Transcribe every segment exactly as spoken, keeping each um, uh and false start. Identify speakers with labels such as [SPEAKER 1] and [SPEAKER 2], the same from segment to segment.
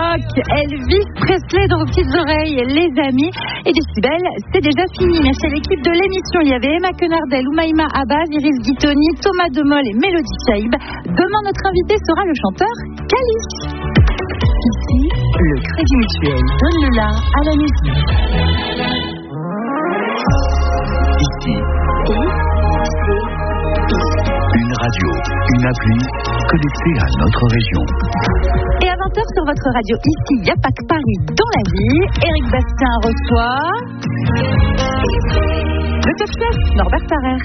[SPEAKER 1] rock, Elvis Presley dans vos petites oreilles, les amis. Et Décibel, c'est déjà fini. Merci à l'équipe de l'émission. Il y avait Emma Quenardel, Oumaima Abbas, Iris Guitoni, Thomas Demol et Mélodie Chaïb. Demain, notre invité sera le chanteur Kali. Ici, le Crédit Mutuel donne le la à la musique.
[SPEAKER 2] Ici, une radio, une appli connectée à notre région.
[SPEAKER 1] Et à vingt heures sur votre radio, ici, il n'y a pas que Paris dans la vie. Éric Bastien reçoit le Top Chef, Norbert Tarrer.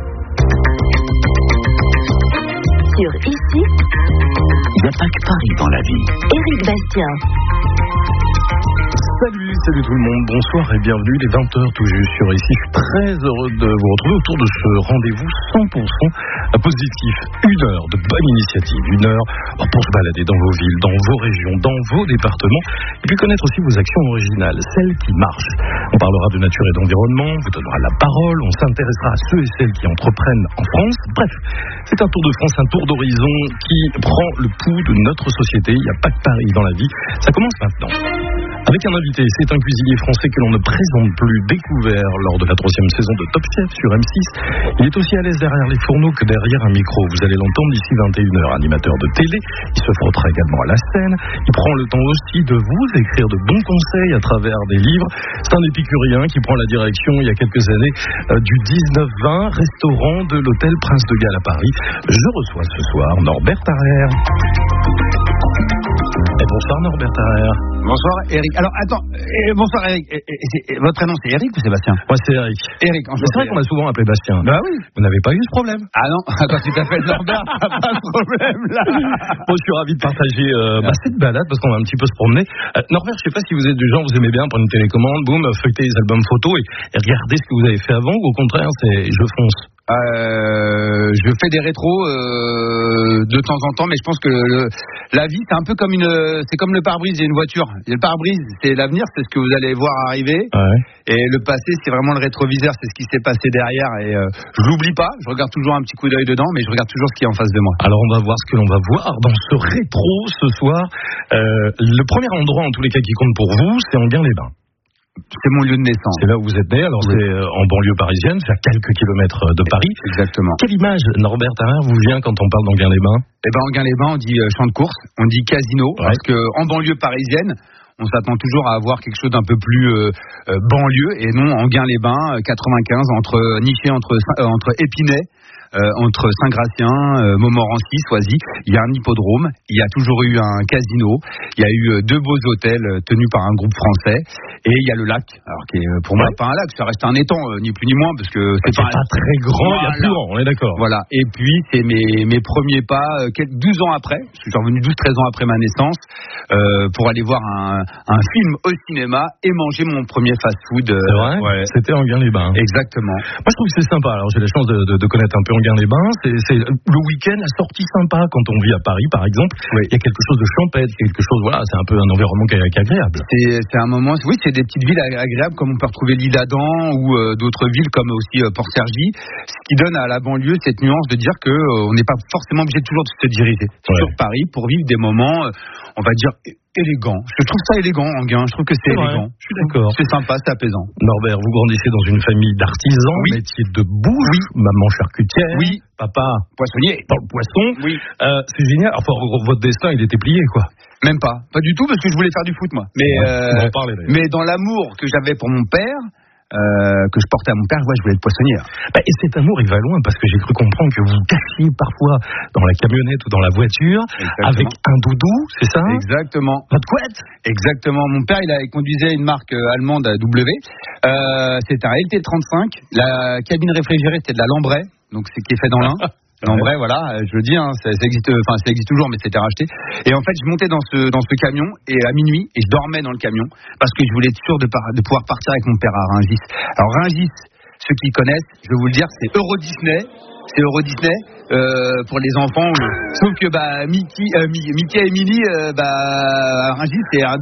[SPEAKER 1] Sur Ici,
[SPEAKER 2] il n'y a pas que Paris dans la vie.
[SPEAKER 1] Éric Bastien.
[SPEAKER 3] Salut, salut tout le monde, bonsoir et bienvenue, les vingt heures tout juste sur Ici. Je suis très heureux de vous retrouver autour de ce rendez-vous cent pour cent positif. Une heure de bonne initiative, une heure pour se balader dans vos villes, dans vos régions, dans vos départements, et puis connaître aussi vos actions originales, celles qui marchent. On parlera de nature et d'environnement, on vous donnera la parole, on s'intéressera à ceux et celles qui entreprennent en France. Bref, c'est un tour de France, un tour d'horizon qui prend le pouls de notre société. Il n'y a pas que Paris dans la vie. Ça commence maintenant. Avec un invité, c'est un cuisinier français que l'on ne présente plus, découvert lors de la troisième saison de Top Chef sur M six. Il est aussi à l'aise derrière les fourneaux que derrière un micro. Vous allez l'entendre d'ici vingt et une heures, animateur de télé. Il se frottera également à la scène. Il prend le temps aussi de vous écrire de bons conseils à travers des livres. C'est un épicurien qui prend la direction il y a quelques années euh, du dix-neuf vingt, restaurant de l'hôtel Prince de Galles à Paris. Je reçois ce soir Norbert Tarrer. Et bonsoir Norbert Tarrer.
[SPEAKER 4] Bonsoir Eric. Alors attends, euh, bonsoir Eric. Et, et, et, votre prénom c'est Eric ou Sébastien?
[SPEAKER 3] Moi c'est Eric.
[SPEAKER 4] Eric,
[SPEAKER 3] c'est vrai qu'on a souvent appelé Bastien.
[SPEAKER 4] Bah oui.
[SPEAKER 3] Vous n'avez pas eu ce problème?
[SPEAKER 4] Ah non, quand tu t'appelles Norbert, t'as pas de problème là.
[SPEAKER 3] Bon, je suis ravi de partager euh, bah, cette balade parce qu'on va un petit peu se promener. Euh, Norbert, je sais pas si vous êtes du genre, vous aimez bien prendre une télécommande, boum, feuilleter les albums photos et, et regarder ce que vous avez fait avant, ou au contraire c'est je fonce?
[SPEAKER 4] Euh, je fais des rétros euh, de temps en temps, mais je pense que le, la vie c'est un peu comme une, c'est comme le pare-brise et une voiture. Et le pare-brise c'est l'avenir, c'est ce que vous allez voir arriver.
[SPEAKER 3] Ouais.
[SPEAKER 4] Et le passé c'est vraiment le rétroviseur, c'est ce qui s'est passé derrière. Et euh, je l'oublie pas, je regarde toujours un petit coup d'œil dedans, mais je regarde toujours ce qui est en face de moi.
[SPEAKER 3] Alors on va voir ce que l'on va voir dans ce rétro ce soir. Euh, le premier endroit en tous les cas qui compte pour vous, c'est Enghien-les-Bains.
[SPEAKER 4] C'est mon lieu de naissance.
[SPEAKER 3] C'est là où vous êtes né, alors oui. C'est en banlieue parisienne, c'est à quelques kilomètres de Paris.
[SPEAKER 4] Exactement.
[SPEAKER 3] Quelle image, Norbert Tarrer, vous vient quand on parle d'Enghien-les-Bains?
[SPEAKER 4] Eh ben, Enghien-les-Bains, on dit euh, champ de course, on dit casino, ouais. Parce que en banlieue parisienne, on s'attend toujours à avoir quelque chose d'un peu plus euh, euh, banlieue, et non, Enghien-les-Bains, quatre-vingt-quinze, entre niché entre, euh, entre Épinay, Euh, entre Saint-Gratien, euh, Montmorency, Soisy, il y a un hippodrome, il y a toujours eu un casino, il y a eu euh, deux beaux hôtels euh, tenus par un groupe français, et il y a le lac, alors qui est euh, pour moi ouais. pas un lac, ça reste un étang, euh, ni plus ni moins, parce que c'est
[SPEAKER 3] pas, pas très grand, il voilà. y a plus grand, on est d'accord.
[SPEAKER 4] Voilà, et puis c'est mes, mes premiers pas, euh, quelques, douze ans après, parce que je suis revenu douze treize ans après ma naissance, euh, pour aller voir un, un film au cinéma et manger mon premier fast-food. Euh,
[SPEAKER 3] c'est vrai ouais. C'était Enghien-les-Bains.
[SPEAKER 4] Exactement.
[SPEAKER 3] Moi je trouve que c'est sympa, alors j'ai la chance de, de, de connaître un peu Enghien-les-Bains, c'est, c'est le week-end, la sortie sympa quand on vit à Paris par exemple, oui. Il y a quelque chose de champêtre, quelque chose, voilà, c'est un peu un environnement qui est agréable.
[SPEAKER 4] C'est, c'est un moment, oui, c'est des petites villes agréables comme on peut retrouver l'Isle-Adam ou euh, d'autres villes comme aussi euh, Port-Cergy, ce qui donne à la banlieue cette nuance de dire que euh, on n'est pas forcément obligé toujours de se diriger ouais. sur Paris pour vivre des moments, euh, on va dire élégant. Je trouve ça élégant, Enghien. Je trouve que c'est, c'est élégant.
[SPEAKER 3] Je suis d'accord.
[SPEAKER 4] C'est sympa, c'est apaisant.
[SPEAKER 3] Norbert, vous grandissez dans une famille d'artisans,
[SPEAKER 4] oui.
[SPEAKER 3] Métier de bouche, oui. Maman charcutière,
[SPEAKER 4] oui.
[SPEAKER 3] Papa
[SPEAKER 4] poissonnier,
[SPEAKER 3] dans le poisson.
[SPEAKER 4] Oui.
[SPEAKER 3] Euh, c'est génial. Enfin, votre destin, il était plié, quoi.
[SPEAKER 4] Même pas. Pas du tout, parce que je voulais faire du foot, moi. Mais,
[SPEAKER 3] ouais,
[SPEAKER 4] euh,
[SPEAKER 3] on va en parler,
[SPEAKER 4] mais dans l'amour que j'avais pour mon père, Euh, que je portais à mon père, ouais, je voulais être poissonnier.
[SPEAKER 3] Bah, et cet amour, il va loin, parce que j'ai cru comprendre que vous cachiez parfois dans la camionnette ou dans la voiture. Exactement. Avec un doudou, c'est ça?
[SPEAKER 4] Exactement.
[SPEAKER 3] Votre couette?
[SPEAKER 4] Exactement. Mon père, il a conduisait une marque allemande W. Euh, c'était un L T trente-cinq. La cabine réfrigérée, c'était de la Lambray, donc c'est qui est fait dans l'Ain. En vrai, voilà, je le dis, hein, ça, ça existe, enfin, ça existe toujours, mais c'était racheté. Et en fait, je montais dans ce, dans ce camion, et à minuit, et je dormais dans le camion, parce que je voulais être sûr de, par, de pouvoir partir avec mon père à Rungis. Alors, Rungis, ceux qui connaissent, je vais vous le dire, c'est Euro Disney. C'est Euro Disney euh, pour les enfants. Sauf que bah Mickey, euh, Mickey et Minnie, euh, bah Rungis, c'est un